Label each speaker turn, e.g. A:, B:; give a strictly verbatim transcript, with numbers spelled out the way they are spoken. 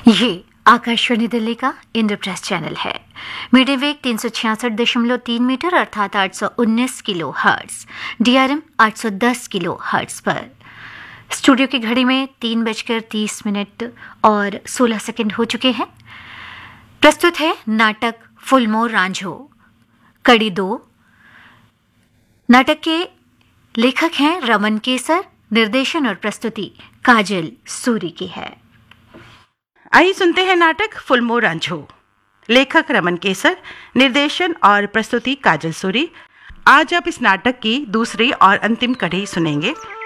A: ये आकाशवाणी दिल्ली का इंद्रप्रस्थ चैनल है। मीडियम वेग तीन सौ छियासठ दशमलव तीन मीटर अर्थात आठ सौ उन्नीस किलो हर्ट्ज, डीआरएम आठ सौ दस किलो हर्ट्ज पर। स्टूडियो की घड़ी में तीन बजकर तीस मिनट और सोलह सेकंड हो चुके हैं। प्रस्तुत है नाटक फुलमोर रांझो कड़ी दो। नाटक के लेखक हैं रमन केसर, निर्देशन और प्रस्तुति काजल सूरी की है।
B: आइए सुनते हैं नाटक फुलमोर रांझो। लेखक रमन केसर, निर्देशन और प्रस्तुति काजल सूरी। आज आप इस नाटक की दूसरी और अंतिम कड़ी सुनेंगे।